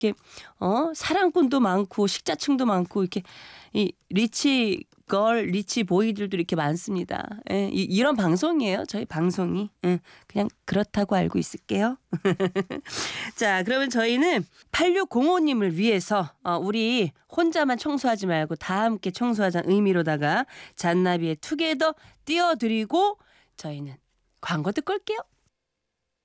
이렇게 사랑꾼도 많고 식자층도 많고 이렇게 이 리치 걸, 리치 보이들도 이렇게 많습니다. 예, 이런 방송이에요. 저희 방송이. 예, 그냥 그렇다고 알고 있을게요. 자, 그러면 저희는 8605님을 위해서 우리 혼자만 청소하지 말고 다 함께 청소하자는 의미로다가 잔나비의 투게더 띄워드리고 저희는 광고 듣고 올게요.